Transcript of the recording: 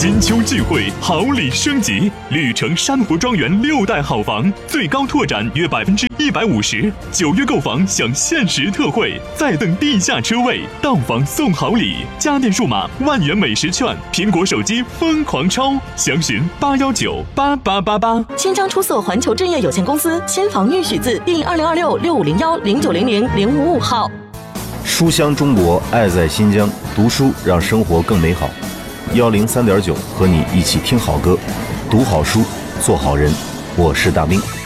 金秋聚会，好礼升级，绿城山湖庄园6代好房最高拓展约150%，9月购房享限时特惠，再赠地下车位，到房送好礼，家电数码1万元美食券，苹果手机疯狂抽，详询8198888。 签章出售环球置业有限公司先房预许字第2026650109000555号。 书香中国，爱在新疆，读书让生活更美好。103.9和你一起听好歌，读好书，做好人。我是大兵。